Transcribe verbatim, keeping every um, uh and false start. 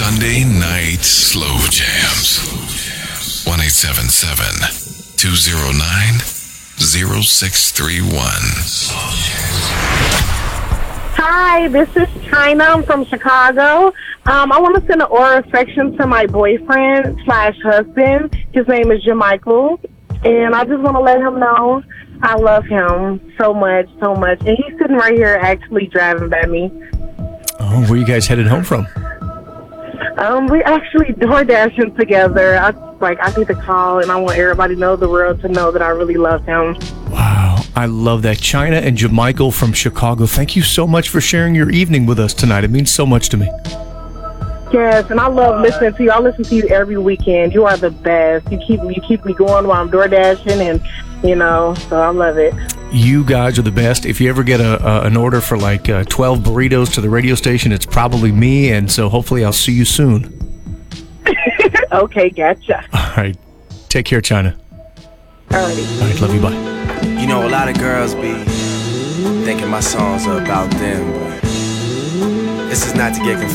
Sunday Night Slow Jams. one eight seven seven, two oh nine, oh six three one. Hi, this is China. I'm from Chicago. Um, I want to send an oral affection to my boyfriend slash husband. His name is Jamichael. And I just want to let him know I love him so much, so much. And he's sitting right here actually driving by me. Oh, where you guys headed home from? Um, we actually door dashing together. I like I need to call, and I want everybody to know, the world to know that I really love him. Wow, I love that. China and Jamichael from Chicago, thank you so much for sharing your evening with us tonight. It means so much to me. Yes, and I love listening to you. I listen to you every weekend. You are the best. You keep you keep me going while I'm door dashing, and you know, so I love it. You guys are the best. If you ever get a, a an order for like uh, twelve burritos to the radio station, it's probably me, and so hopefully I'll see you soon. Okay, gotcha. All right. Take care, China. Alrighty. All right, love you, bye. You know, a lot of girls be thinking my songs are about them, but this is not to get confused.